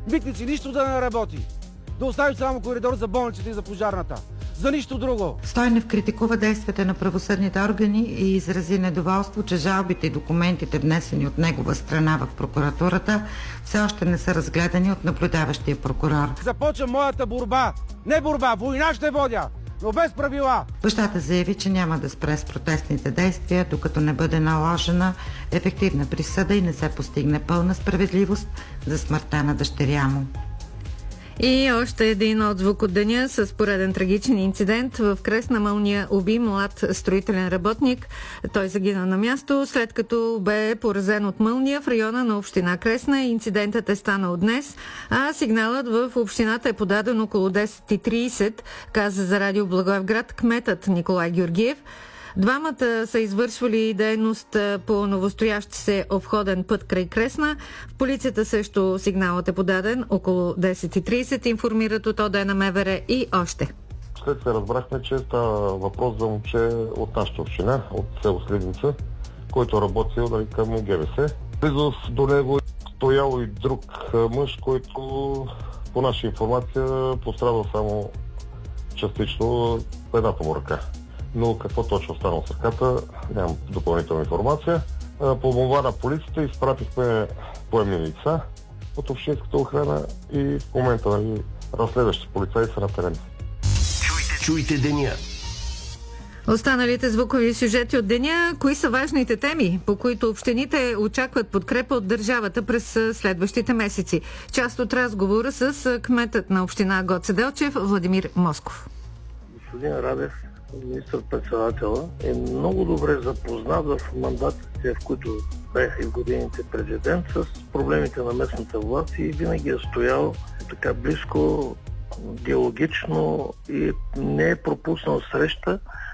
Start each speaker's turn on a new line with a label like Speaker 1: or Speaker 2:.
Speaker 1: Митници нищо да не работи. Да остави само коридор за болниците и за пожарната. За нищо друго.
Speaker 2: Стойнев критикува действията на правосъдните органи и изрази недоволство, че жалбите и документите, внесени от негова страна в прокуратурата, все още не са разгледани от наблюдаващия прокурор.
Speaker 1: Започва моята борба. Не борба, война ще водя, но без правила.
Speaker 2: Бащата заяви, че няма да спре с протестните действия, докато не бъде наложена ефективна присъда и не се постигне пълна справедливост за смъртта на дъщеря му.
Speaker 3: И още един отзвук от деня с пореден трагичен инцидент. В Кресна мълния уби млад строителен работник. Той загина на място, след като бе поразен от мълния в района на община Кресна. Инцидентът е станал днес, а сигналът в общината е подаден около 10:30, каза за радио Благоевград кметът Николай Георгиев. Двамата са извършвали дейност по новостроящ се обходен път край Кресна. В полицията също сигналът е подаден около 10:30, информират от ОД на МВР и още.
Speaker 4: След се разбрахме, че става въпрос за момче от нашата община, от село Сливница, който работил към ГБС. Близо до него стоял и друг мъж, който по наша информация пострадал само частично едната му ръка. Но какво точно стана с ръката, нямам допълнителна информация. По молба на полицията изпратихме поемни лица от общинската охрана и в момента разследващи полицаи са на терен.
Speaker 5: Чуйте деня.
Speaker 3: Останалите звукови сюжети от деня. Кои са важните теми, по които общините очакват подкрепа от държавата през следващите месеци? Част от разговора с кметът на община Гоце Делчев Владимир Москов.
Speaker 6: Господин Радев, министър-председателя, е много добре запознат в мандатите, в които беха и в годините президент, с проблемите на местната власт и винаги е стоял така близко, диалогично и не е пропуснал среща